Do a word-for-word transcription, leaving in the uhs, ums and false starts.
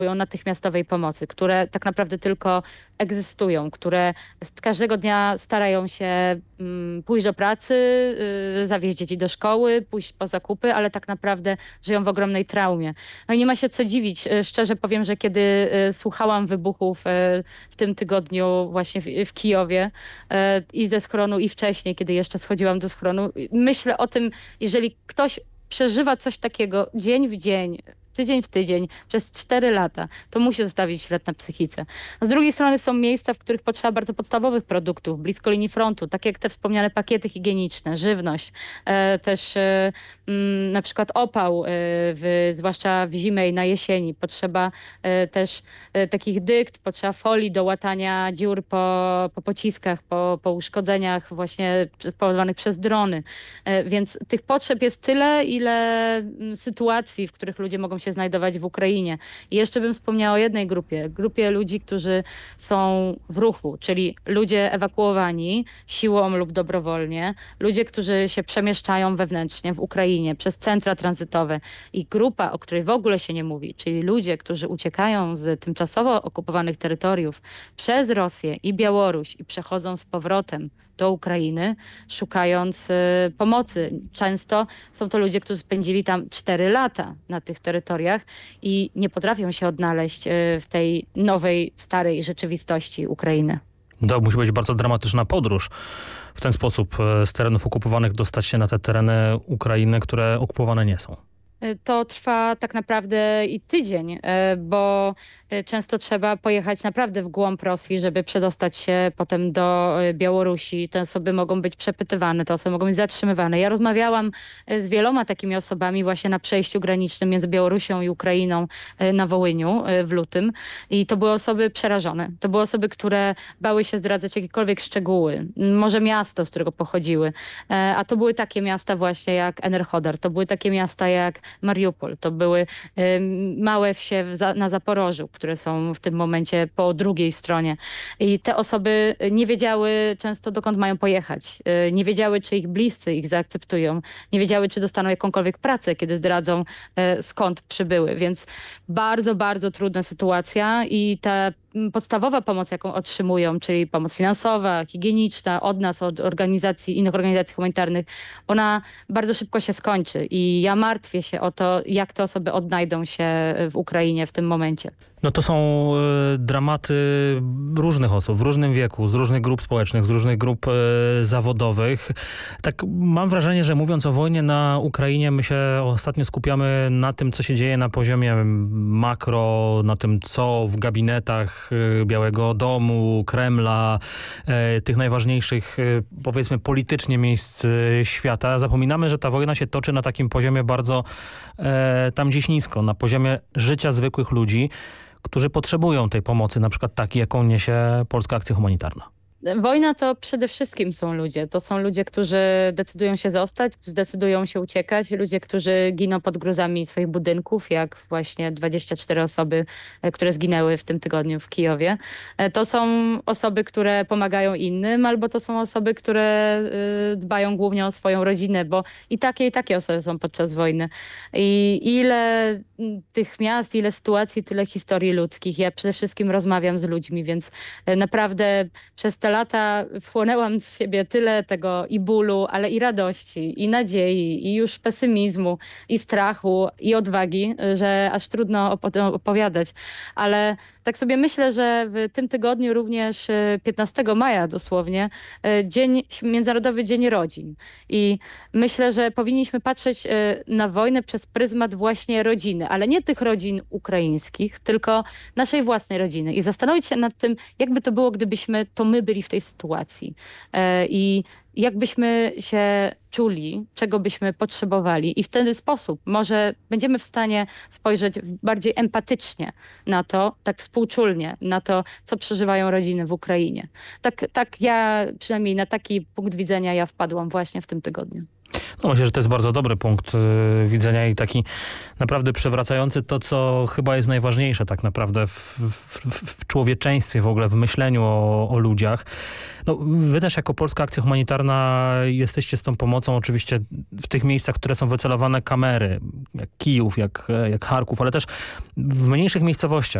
natychmiastowej pomocy, które tak naprawdę tylko egzystują, które z każdego dnia starają się mm, pójść do pracy, y, zawieźć dzieci do szkoły, pójść po zakupy, ale tak naprawdę żyją w ogromnej traumie. No i nie ma się co dziwić. Y, Szczerze powiem, że kiedy y, słuchałam wybuchów y, w tym tygodniu właśnie w, w Kijowie y, i ze schronu i wcześniej, kiedy jeszcze schodziłam do schronu, y, myślę o tym, jeżeli ktoś przeżywa coś takiego dzień w dzień, tydzień w tydzień, przez cztery lata, to musi zostawić ślad na psychice. A z drugiej strony są miejsca, w których potrzeba bardzo podstawowych produktów, blisko linii frontu, tak jak te wspomniane pakiety higieniczne, żywność, e, też e, m, na przykład opał, e, w, zwłaszcza w zimę i na jesieni. Potrzeba e, też e, takich dykt, potrzeba folii do łatania dziur po, po pociskach, po, po uszkodzeniach właśnie spowodowanych przez drony. E, więc tych potrzeb jest tyle, ile mm, sytuacji, w których ludzie mogą się znajdować w Ukrainie. I jeszcze bym wspomniała o jednej grupie. Grupie ludzi, którzy są w ruchu, czyli ludzie ewakuowani siłą lub dobrowolnie. Ludzie, którzy się przemieszczają wewnętrznie w Ukrainie przez centra tranzytowe. I grupa, o której w ogóle się nie mówi, czyli ludzie, którzy uciekają z tymczasowo okupowanych terytoriów przez Rosję i Białoruś i przechodzą z powrotem do Ukrainy, szukając y, pomocy. Często są to ludzie, którzy spędzili tam cztery lata na tych terytoriach i nie potrafią się odnaleźć y, w tej nowej, starej rzeczywistości Ukrainy. To musi być bardzo dramatyczna podróż. W ten sposób e, z terenów okupowanych dostać się na te tereny Ukrainy, które okupowane nie są. To trwa tak naprawdę i tydzień, e, bo e, często trzeba pojechać naprawdę w głąb Rosji, żeby przedostać się potem do e, Białorusi. Te osoby mogą być przepytywane, te osoby mogą być zatrzymywane. Ja rozmawiałam e, z wieloma takimi osobami właśnie na przejściu granicznym między Białorusią i Ukrainą e, na Wołyniu e, w lutym i to były osoby przerażone. To były osoby, które bały się zdradzać jakiekolwiek szczegóły, może miasto, z którego pochodziły. E, A to były takie miasta właśnie jak Enerhodar, to były takie miasta jak Mariupol. To były y, małe wsie w za, na Zaporożu, które są w tym momencie po drugiej stronie. I te osoby nie wiedziały często, dokąd mają pojechać. Y, nie wiedziały, czy ich bliscy ich zaakceptują. Nie wiedziały, czy dostaną jakąkolwiek pracę, kiedy zdradzą, y, skąd przybyły. Więc bardzo, bardzo trudna sytuacja i ta podstawowa pomoc, jaką otrzymują, czyli pomoc finansowa, higieniczna od nas, od organizacji, innych organizacji humanitarnych, ona bardzo szybko się skończy i ja martwię się o to, jak te osoby odnajdą się w Ukrainie w tym momencie. No to są e, dramaty różnych osób, w różnym wieku, z różnych grup społecznych, z różnych grup e, zawodowych. Tak mam wrażenie, że mówiąc o wojnie na Ukrainie, my się ostatnio skupiamy na tym, co się dzieje na poziomie makro, na tym, co w gabinetach e, Białego Domu, Kremla, e, tych najważniejszych, e, powiedzmy, politycznie miejsc e, świata. Zapominamy, że ta wojna się toczy na takim poziomie bardzo e, tam gdzieś nisko, na poziomie życia zwykłych ludzi, którzy potrzebują tej pomocy, na przykład takiej, jaką niesie Polska Akcja Humanitarna. Wojna to przede wszystkim są ludzie. To są ludzie, którzy decydują się zostać, którzy decydują się uciekać. Ludzie, którzy giną pod gruzami swoich budynków, jak właśnie dwadzieścia cztery osoby, e, które zginęły w tym tygodniu w Kijowie. E, To są osoby, które pomagają innym, albo to są osoby, które y, dbają głównie o swoją rodzinę, bo i takie, i takie osoby są podczas wojny. I ile mm, tych miast, ile sytuacji, tyle historii ludzkich. Ja przede wszystkim rozmawiam z ludźmi, więc e, naprawdę przez te lata wchłonęłam w siebie tyle tego i bólu, ale i radości, i nadziei, i już pesymizmu, i strachu, i odwagi, że aż trudno opo- opowiadać. Ale tak sobie myślę, że w tym tygodniu również e, piętnastego maja dosłownie, e, dzień, Międzynarodowy Dzień Rodzin. I myślę, że powinniśmy patrzeć e, na wojnę przez pryzmat właśnie rodziny, ale nie tych rodzin ukraińskich, tylko naszej własnej rodziny. I zastanowić się nad tym, jakby to było, gdybyśmy to my byli w tej sytuacji. E, I jak byśmy się czuli, czego byśmy potrzebowali. I w ten sposób może będziemy w stanie spojrzeć bardziej empatycznie na to, tak współczulnie na to, co przeżywają rodziny w Ukrainie. Tak, tak ja, przynajmniej na taki punkt widzenia ja wpadłam właśnie w tym tygodniu. No myślę, że to jest bardzo dobry punkt y, widzenia i taki naprawdę przewracający to, co chyba jest najważniejsze tak naprawdę w, w, w człowieczeństwie, w ogóle w myśleniu o, o ludziach. No, wy też jako Polska Akcja Humanitarna jesteście z tą pomocą oczywiście w tych miejscach, które są wycelowane kamery, jak Kijów, jak, jak Charków, ale też w mniejszych miejscowościach.